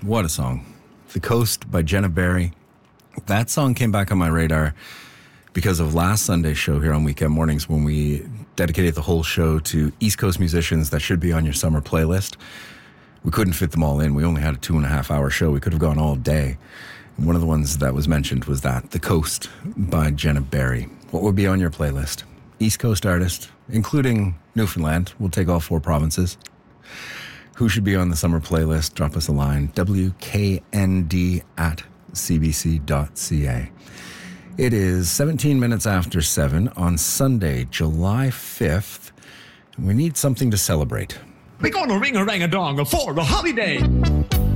What a song. The Coast by Jenna Barry. That song came back on my radar because of last Sunday's show here on Weekend Mornings when we dedicated the whole show to East Coast musicians that should be on your summer playlist. We couldn't fit them all in. We only had a 2.5-hour show. We could have gone all day. And one of the ones that was mentioned was that, The Coast by Jenna Barry. What would be on your playlist? East Coast artist, including Newfoundland. We'll take all 4 provinces. Who should be on the summer playlist? Drop us a line. WKND@cbc.ca. It is 17 minutes after 7 on Sunday, July 5th. And we need something to celebrate. We're gonna ring-a-rang-a-dong for a holiday.